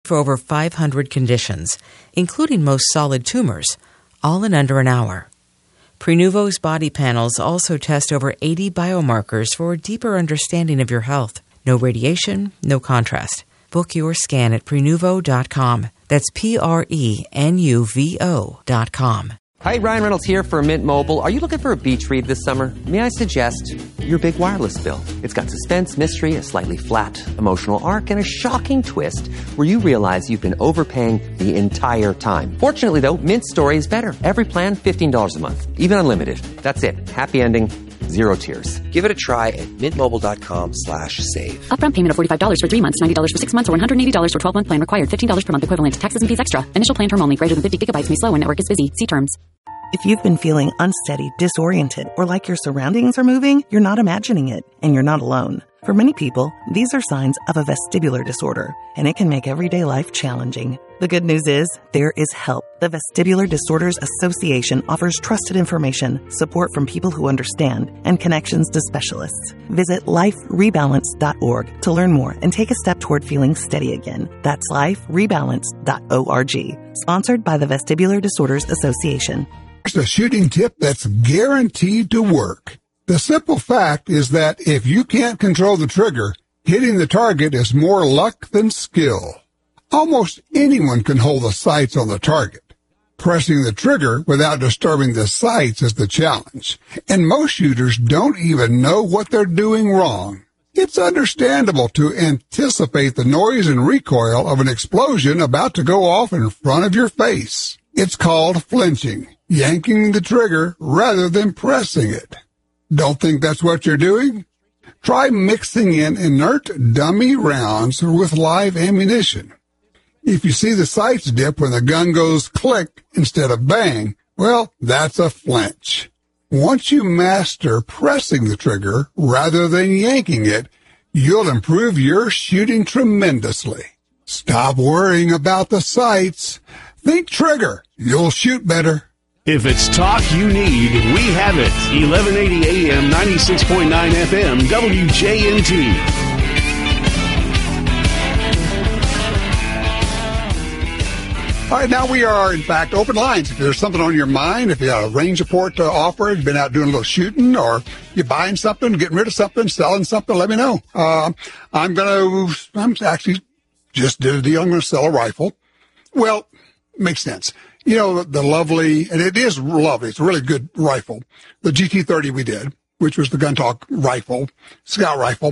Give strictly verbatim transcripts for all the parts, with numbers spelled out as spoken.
for over five hundred conditions, including most solid tumors, all in under an hour. Prenuvo's body panels also test over eighty biomarkers for a deeper understanding of your health. No radiation, no contrast. Book your scan at Prenuvo dot com. That's P R E N U V O dot com. Hi, Ryan Reynolds here for Mint Mobile. Are you looking for a beach read this summer? May I suggest your big wireless bill? It's got suspense, mystery, a slightly flat, emotional arc, and a shocking twist where you realize you've been overpaying the entire time. Fortunately, though, Mint's story is better. Every plan, fifteen dollars a month. Even unlimited. That's it. Happy ending. Zero tears. Give it a try at mintmobile.com slash save. Upfront payment of forty-five dollars for three months, ninety dollars for six months, or one hundred eighty dollars for twelve-month plan required. fifteen dollars per month equivalent. Taxes and fees extra. Initial plan term only. Greater than fifty gigabytes may slow when network is busy. See terms. If you've been feeling unsteady, disoriented, or like your surroundings are moving, you're not imagining it, and you're not alone. For many people, these are signs of a vestibular disorder, and it can make everyday life challenging. The good news is, there is help. The Vestibular Disorders Association offers trusted information, support from people who understand, and connections to specialists. Visit life rebalance dot org to learn more and take a step toward feeling steady again. That's life rebalance dot org. Sponsored by the Vestibular Disorders Association. Here's a shooting tip that's guaranteed to work. The simple fact is that if you can't control the trigger, hitting the target is more luck than skill. Almost anyone can hold the sights on the target. Pressing the trigger without disturbing the sights is the challenge, and most shooters don't even know what they're doing wrong. It's understandable to anticipate the noise and recoil of an explosion about to go off in front of your face. It's called flinching, yanking the trigger rather than pressing it. Don't think that's what you're doing? Try mixing in inert dummy rounds with live ammunition. If you see the sights dip when the gun goes click instead of bang, well, that's a flinch. Once you master pressing the trigger rather than yanking it, you'll improve your shooting tremendously. Stop worrying about the sights. Think trigger. You'll shoot better. If it's talk you need, we have it. eleven eighty A M, ninety-six point nine F M, W J N T. All right, now we are, in fact, open lines. If there's something on your mind, if you got a range report to offer, you've been out doing a little shooting, or you're buying something, getting rid of something, selling something, let me know. Uh, I'm going to, I'm actually just did a deal. I'm going to sell a rifle. Well, makes sense. You know, the lovely, and it is lovely, it's a really good rifle, the G T thirty we did, which was the Gun Talk rifle, scout rifle.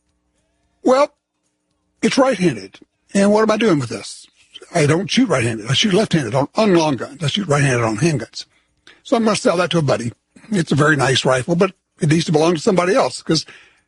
Well, it's right-handed. And what am I doing with this? I don't shoot right-handed. I shoot left-handed on, on long guns. I shoot right-handed on handguns. So I'm going to sell that to a buddy. It's a very nice rifle, but it needs to belong to somebody else, because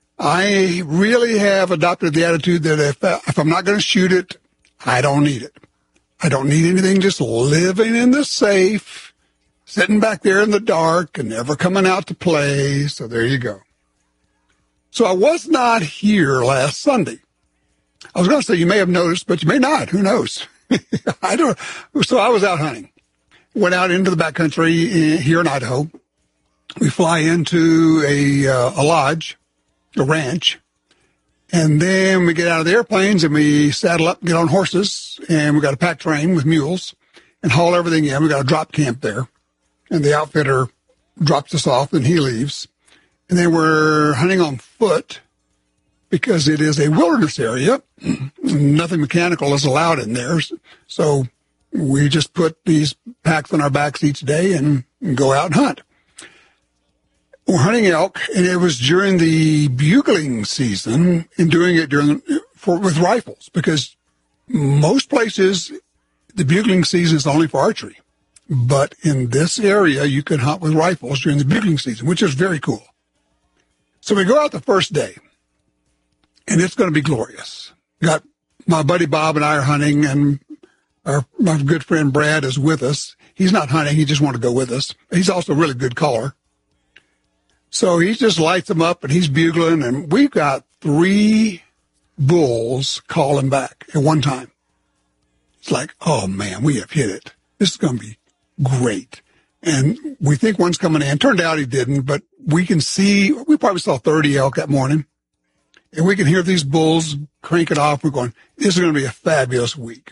I really have adopted the attitude that if, uh, if I'm not going to shoot it, I don't need it. I don't need anything just living in the safe, sitting back there in the dark and never coming out to play. So there you go. So I was not here last Sunday. I was going to say you may have noticed, but you may not. Who knows? I don't. So I was out hunting. Went out into the backcountry here in Idaho. We fly into a, uh, a lodge, a ranch. And then we get out of the airplanes and we saddle up, get on horses, and we got a pack train with mules and haul everything in. We got a drop camp there, and the outfitter drops us off and he leaves. And then we're hunting on foot because it is a wilderness area. Nothing mechanical is allowed in there. So we just put these packs on our backs each day and go out and hunt. We're hunting elk, and it was during the bugling season, and doing it during for with rifles, because most places the bugling season is only for archery. But in this area, you can hunt with rifles during the bugling season, which is very cool. So we go out the first day, and it's going to be glorious. Got my buddy Bob and I are hunting, and our my good friend Brad is with us. He's not hunting; he just wanted to go with us. He's also a really good caller. So he just lights them up, and he's bugling, and we've got three bulls calling back at one time. It's like, oh, man, we have hit it. This is going to be great. And we think one's coming in. Turned out he didn't, but we can see, we probably saw thirty elk that morning, and we can hear these bulls crank it off. We're going, this is going to be a fabulous week.